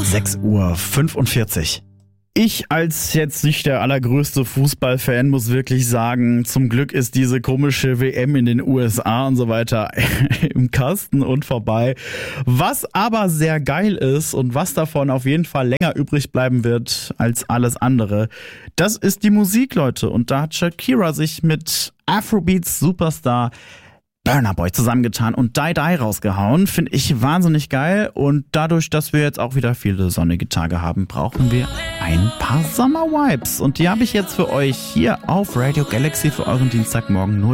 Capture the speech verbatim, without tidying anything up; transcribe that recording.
sechs Uhr fünfundvierzig. Ich als jetzt nicht der allergrößte Fußballfan muss wirklich sagen, zum Glück ist diese komische W M in den U S A und so weiter im Kasten und vorbei. Was aber sehr geil ist und was davon auf jeden Fall länger übrig bleiben wird als alles andere, das ist die Musik, Leute. Und da hat Shakira sich mit Afrobeats Superstar Burna Boy zusammengetan und Die Die rausgehauen. Finde ich wahnsinnig geil. Und dadurch, dass wir jetzt auch wieder viele sonnige Tage haben, brauchen wir ein paar Sommer-Vibes. Und die habe ich jetzt für euch hier auf Radio Galaxy für euren Dienstagmorgen.